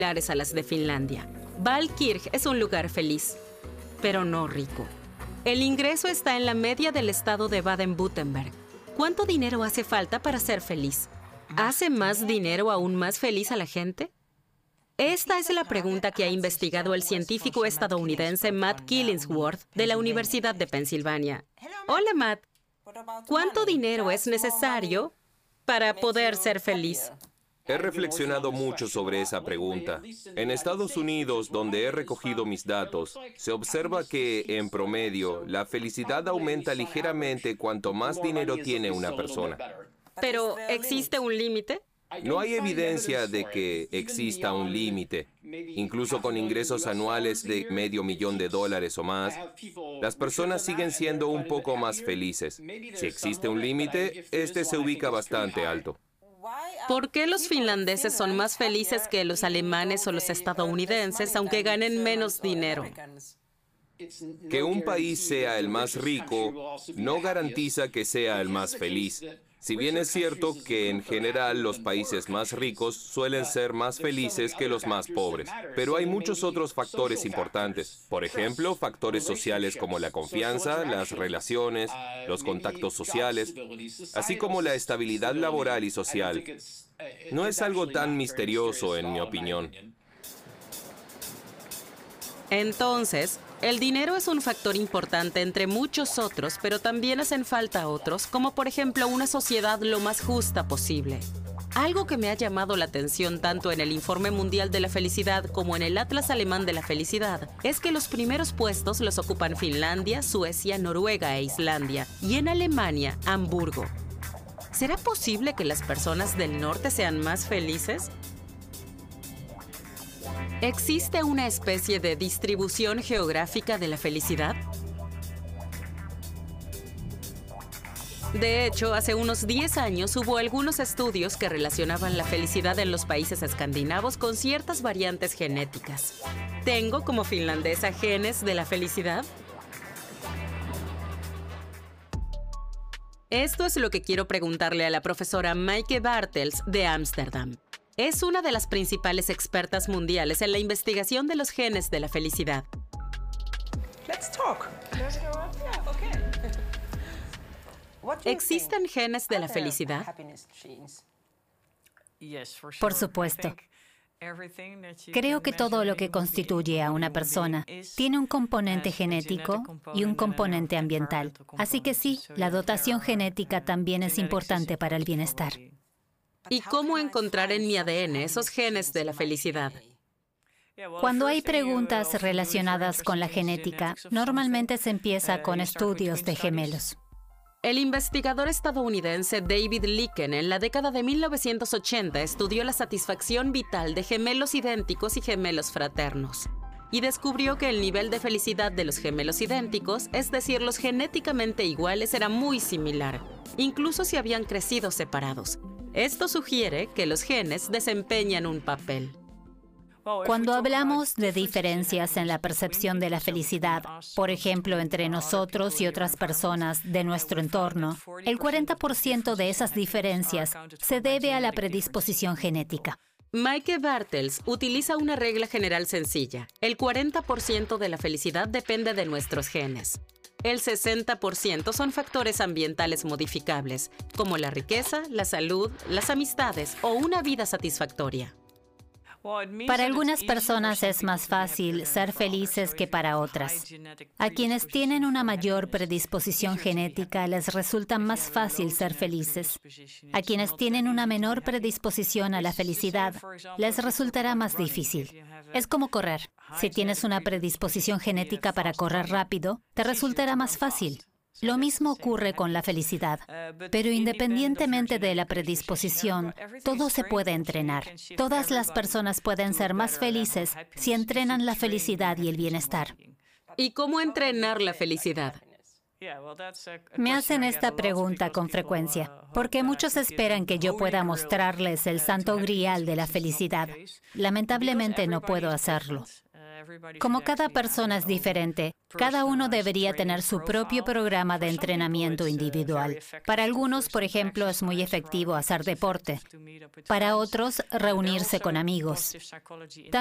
similares a las de Finlandia. Valkyrk es un lugar feliz, pero no rico. El ingreso está en la media del estado de Baden-Württemberg. ¿Cuánto dinero hace falta para ser feliz? ¿Hace más dinero aún más feliz a la gente? Esta es la pregunta que ha investigado el científico estadounidense Matt Killingsworth de la Universidad de Pensilvania. Hola, Matt. ¿Cuánto dinero es necesario para poder ser feliz? He reflexionado mucho sobre esa pregunta. En Estados Unidos, donde he recogido mis datos, se observa que, en promedio, la felicidad aumenta ligeramente cuanto más dinero tiene una persona. ¿Pero existe un límite? No hay evidencia de que exista un límite. Incluso con ingresos anuales de $500,000 o más, las personas siguen siendo un poco más felices. Si existe un límite, este se ubica bastante alto. ¿Por qué los finlandeses son más felices que los alemanes o los estadounidenses, aunque ganen menos dinero? Que un país sea el más rico no garantiza que sea el más feliz. Si bien es cierto que en general los países más ricos suelen ser más felices que los más pobres, pero hay muchos otros factores importantes. Por ejemplo, factores sociales como la confianza, las relaciones, los contactos sociales, así como la estabilidad laboral y social. No es algo tan misterioso, en mi opinión. Entonces, el dinero es un factor importante entre muchos otros, pero también hacen falta otros, como por ejemplo una sociedad lo más justa posible. Algo que me ha llamado la atención tanto en el Informe Mundial de la Felicidad como en el Atlas Alemán de la Felicidad es que los primeros puestos los ocupan Finlandia, Suecia, Noruega e Islandia, y en Alemania, Hamburgo. ¿Será posible que las personas del norte sean más felices? ¿Existe una especie de distribución geográfica de la felicidad? De hecho, hace unos 10 años hubo algunos estudios que relacionaban la felicidad en los países escandinavos con ciertas variantes genéticas. ¿Tengo como finlandesa genes de la felicidad? Esto es lo que quiero preguntarle a la profesora Maaike Bartels de Ámsterdam. Es una de las principales expertas mundiales en la investigación de los genes de la felicidad. ¿Existen genes de la felicidad? Por supuesto. Creo que todo lo que constituye a una persona tiene un componente genético y un componente ambiental. Así que sí, la dotación genética también es importante para el bienestar. ¿Y cómo encontrar en mi ADN esos genes de la felicidad? Cuando hay preguntas relacionadas con la genética, normalmente se empieza con estudios de gemelos. El investigador estadounidense David Licken en la década de 1980 estudió la satisfacción vital de gemelos idénticos y gemelos fraternos. Y descubrió que el nivel de felicidad de los gemelos idénticos, es decir, los genéticamente iguales, era muy similar, incluso si habían crecido separados. Esto sugiere que los genes desempeñan un papel. Cuando hablamos de diferencias en la percepción de la felicidad, por ejemplo, entre nosotros y otras personas de nuestro entorno, el 40% de esas diferencias se debe a la predisposición genética. Maaike Bartels utiliza una regla general sencilla. El 40% de la felicidad depende de nuestros genes. El 60% son factores ambientales modificables, como la riqueza, la salud, las amistades o una vida satisfactoria. Para algunas personas es más fácil ser felices que para otras. A quienes tienen una mayor predisposición genética les resulta más fácil ser felices. A quienes tienen una menor predisposición a la felicidad les resultará más difícil. Es como correr. Si tienes una predisposición genética para correr rápido, te resultará más fácil. Lo mismo ocurre con la felicidad, pero independientemente de la predisposición, todo se puede entrenar. Todas las personas pueden ser más felices si entrenan la felicidad y el bienestar. ¿Y cómo entrenar la felicidad? Me hacen esta pregunta con frecuencia, porque muchos esperan que yo pueda mostrarles el santo grial de la felicidad. Lamentablemente no puedo hacerlo. Como cada persona es diferente, cada uno debería tener su propio programa de entrenamiento individual. Para algunos, por ejemplo, es muy efectivo hacer deporte. Para otros, reunirse con amigos.